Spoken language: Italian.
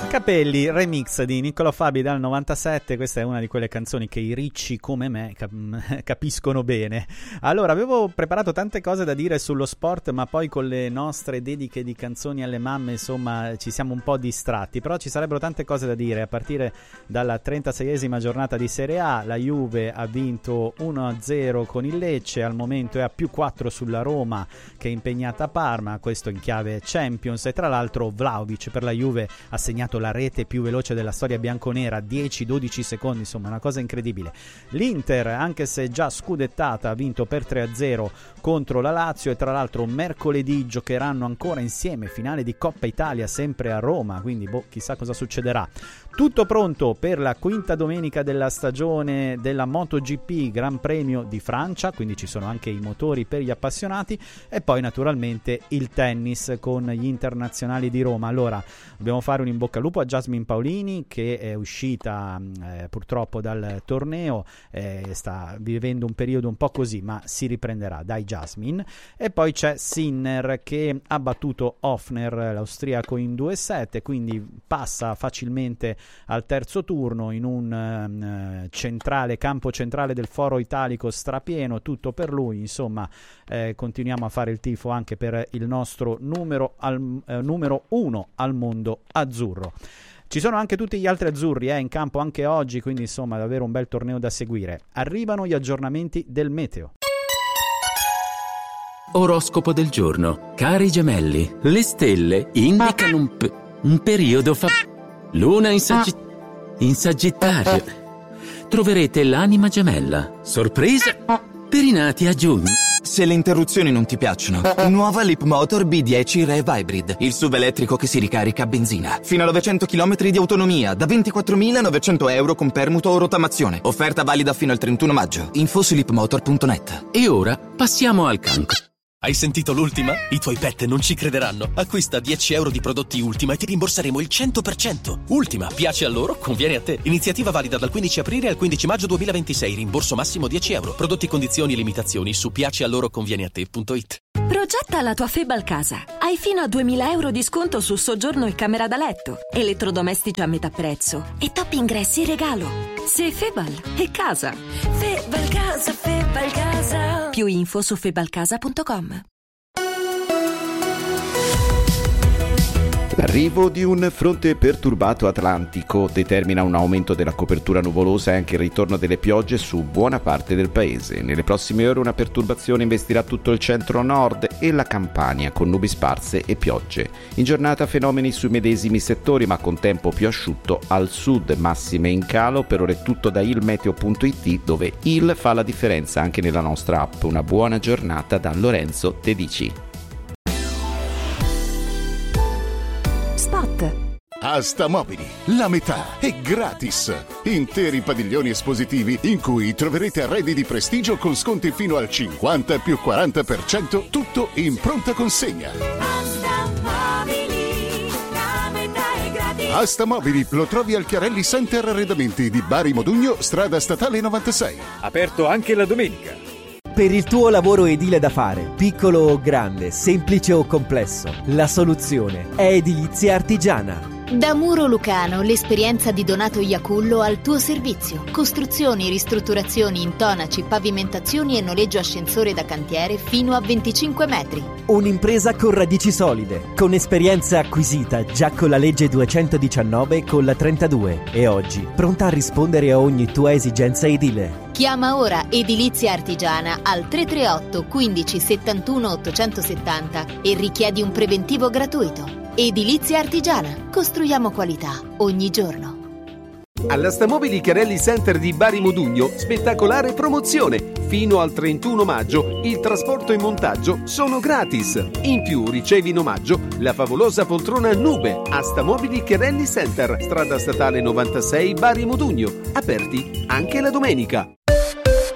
Capelli, remix di Niccolò Fabi dal 97. Questa è una di quelle canzoni che i ricci come me capiscono bene. Allora, avevo preparato tante cose da dire sullo sport, ma poi con le nostre dediche di canzoni alle mamme, insomma, ci siamo un po' distratti. Però ci sarebbero tante cose da dire. A partire dalla 36esima giornata di Serie A, la Juve ha vinto 1-0 con il Lecce, al momento è a +4 sulla Roma che è impegnata a Parma, questo in chiave Champions. E tra l'altro Vlahovic per la Juve ha segnato la rete più veloce della storia bianconera, 10-12 secondi, insomma una cosa incredibile. L'Inter, anche se già scudettata, ha vinto per 3-0 contro la Lazio, e tra l'altro mercoledì giocheranno ancora insieme finale di Coppa Italia sempre a Roma, quindi chissà cosa succederà. Tutto pronto per la quinta domenica della stagione della MotoGP, Gran Premio di Francia, quindi ci sono anche i motori per gli appassionati, e poi naturalmente il tennis con gli internazionali di Roma. Allora dobbiamo fare un in bocca al lupo a Jasmine Paolini, che è uscita purtroppo dal torneo, sta vivendo un periodo un po' così, ma si riprenderà, dai Jasmine. E poi c'è Sinner che ha battuto Hofner, l'austriaco, in 2-7, quindi passa facilmente al terzo turno in un campo centrale del Foro Italico strapieno, tutto per lui. Insomma, continuiamo a fare il tifo anche per il nostro numero 1 al mondo azzurro. Ci sono anche tutti gli altri azzurri in campo anche oggi, quindi insomma davvero un bel torneo da seguire. Arrivano gli aggiornamenti del meteo. Oroscopo del giorno. Cari gemelli, le stelle indicano un periodo Luna in Sagittario. Troverete l'anima gemella. Sorpresa per i nati a giugno. Se le interruzioni non ti piacciono, nuova Leap Motor B10 Rev Hybrid, il SUV elettrico che si ricarica a benzina. Fino a 900 km di autonomia, da 24.900 euro con permuto o rottamazione. Offerta valida fino al 31 maggio. Info su leapmotor.net. E ora passiamo al cancro. Hai sentito l'ultima? I tuoi pet non ci crederanno. Acquista 10 euro di prodotti Ultima e ti rimborseremo il 100%. Ultima, piace a loro, conviene a te. Iniziativa valida dal 15 aprile al 15 maggio 2026. Rimborso massimo 10 euro. Prodotti, condizioni e limitazioni su piacealoroconvieneate.it. Progetta la tua Febal casa. Hai fino a 2.000 euro di sconto su soggiorno e camera da letto, elettrodomestici a metà prezzo e top ingressi in regalo. Se Febal è casa. Febal casa, Febal casa. Più info su febalcasa.com. L'arrivo di un fronte perturbato atlantico determina un aumento della copertura nuvolosa e anche il ritorno delle piogge su buona parte del paese. Nelle prossime ore una perturbazione investirà tutto il centro-nord e la Campania con nubi sparse e piogge. In giornata fenomeni sui medesimi settori, ma con tempo più asciutto al sud, massime in calo. Per ora è tutto da ilmeteo.it, dove il fa la differenza anche nella nostra app. Una buona giornata da Lorenzo Tedici. Asta Mobili, la metà è gratis. Interi padiglioni espositivi in cui troverete arredi di prestigio con sconti fino al 50 più 40%, tutto in pronta consegna. Asta Mobili, la metà è gratis. Asta Mobili lo trovi al Chiarelli Center Arredamenti di Bari Modugno, strada statale 96. Aperto anche la domenica. Per il tuo lavoro edile da fare, piccolo o grande, semplice o complesso, la soluzione è Edilizia Artigiana. Da Muro Lucano, l'esperienza di Donato Iacullo al tuo servizio. Costruzioni, ristrutturazioni, intonaci, pavimentazioni e noleggio ascensore da cantiere fino a 25 metri. Un'impresa con radici solide, con esperienza acquisita già con la legge 219 e con la 32 e oggi pronta a rispondere a ogni tua esigenza edile. Chiama ora Edilizia Artigiana al 338 15 71 870 e richiedi un preventivo gratuito. Edilizia Artigiana. Costruiamo qualità ogni giorno. All'Astamobili Chiarelli Center di Bari Modugno, spettacolare promozione. Fino al 31 maggio il trasporto e montaggio sono gratis. In più ricevi in omaggio la favolosa poltrona Nube. Astamobili Chiarelli Center, strada statale 96 Bari Modugno. Aperti anche la domenica.